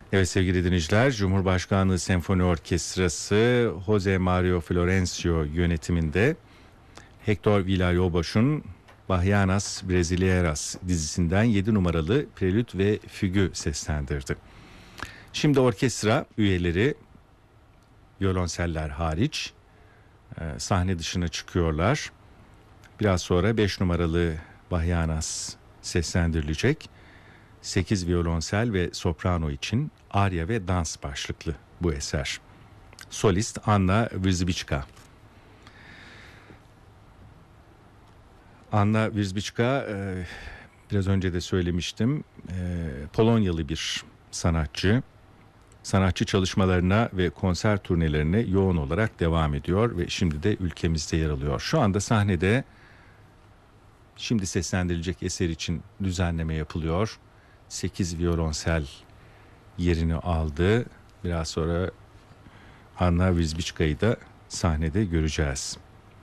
Evet sevgili dinleyiciler, Cumhurbaşkanlığı Senfoni Orkestrası Jose Mario Florencio yönetiminde Hector Villa-Lobos'un Bahianas Brasileiras dizisinden 7 numaralı prelüt ve fügü seslendirdi. Şimdi orkestra üyeleri violonseller hariç sahne dışına çıkıyorlar. Biraz sonra 5 numaralı Bahianas seslendirilecek. 8 violonsel ve soprano için arya ve dans başlıklı bu eser. Solist Anna Wierzbicka. Anna Wierzbicka biraz önce de söylemiştim, Polonyalı bir sanatçı. Sanatçı çalışmalarına ve konser turnelerine yoğun olarak devam ediyor ve şimdi de ülkemizde yer alıyor. Şu anda sahnede şimdi seslendirilecek eser için düzenleme yapılıyor. 8 violonsel yerini aldı. Biraz sonra Anna Wierzbicka'yı da sahnede göreceğiz.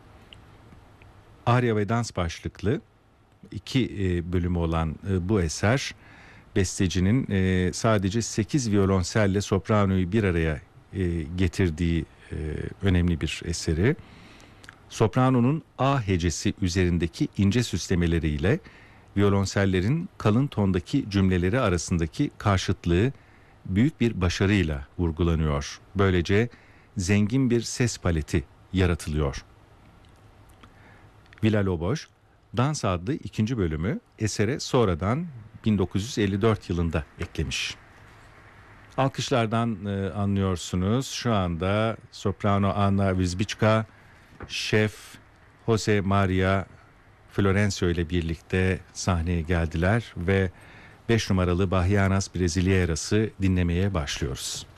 Arya ve dans başlıklı 2 bölümü olan bu eser bestecinin sadece 8 violonselle sopranoyu bir araya getirdiği önemli bir eseri. Sopranonun A hecesi üzerindeki ince süslemeleriyle violonsellerin kalın tondaki cümleleri arasındaki karşıtlığı büyük bir başarıyla vurgulanıyor. Böylece zengin bir ses paleti yaratılıyor. Villa-Lobos, Dans adlı 2. bölümü esere sonradan 1954 yılında eklemiş. Alkışlardan anlıyorsunuz. Şu anda soprano Anna Wierzbicka, şef Jose Maria Florencio ile birlikte sahneye geldiler ve 5 numaralı Bahianas Brasileiras'ı dinlemeye başlıyoruz.